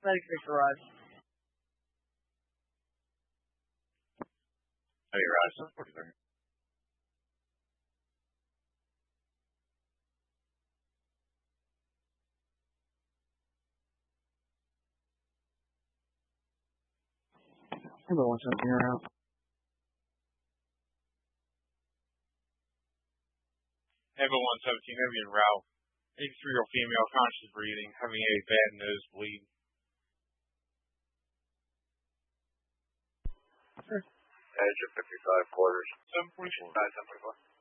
Medic arrived. Hey, Raj. 43. Number 117 around. Evo 117, heavy en route. 83-year-old female, conscious breathing, having a bad nosebleed. Edge of 55 quarters. 744. 744.